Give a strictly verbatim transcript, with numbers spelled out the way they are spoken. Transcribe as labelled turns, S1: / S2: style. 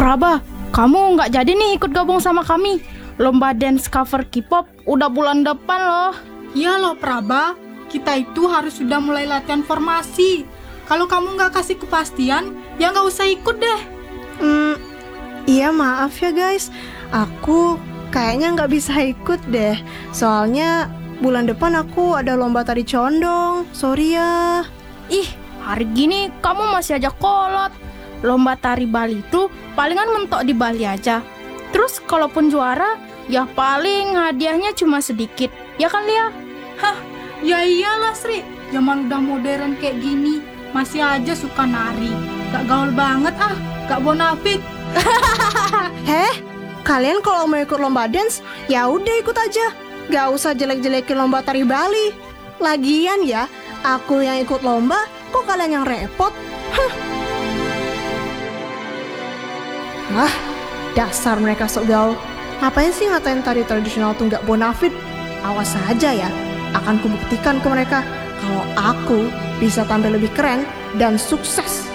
S1: Praba, kamu nggak jadi nih ikut gabung sama kami. Lomba dance cover K-pop udah bulan depan loh.
S2: Iya loh Praba, kita itu harus sudah mulai latihan formasi. Kalau kamu nggak kasih kepastian, ya nggak usah ikut deh.
S3: Hmm, iya maaf ya guys, aku kayaknya nggak bisa ikut deh. Soalnya bulan depan aku ada lomba tari condong, sorry ya.
S1: Ih, hari gini kamu masih aja kolot. Lomba tari Bali itu palingan mentok di Bali aja. Terus kalaupun juara, ya paling hadiahnya cuma sedikit. Ya kan Lia?
S2: Hah, ya iyalah Sri, zaman udah modern kayak gini, masih aja suka nari. Gak gaul banget ah, gak bonafit.
S3: Heh, kalian kalau mau ikut lomba dance, ya udah ikut aja. Gak usah jelek-jelekin lomba tari Bali. Lagian ya, aku yang ikut lomba, kok kalian yang repot? Hah. Ah, dasar mereka sok gaul. Ngapain sih ngatain tari tradisional tuh gak bonafit? Awas saja ya, akan kubuktikan ke mereka kalau aku bisa tampil lebih keren dan sukses.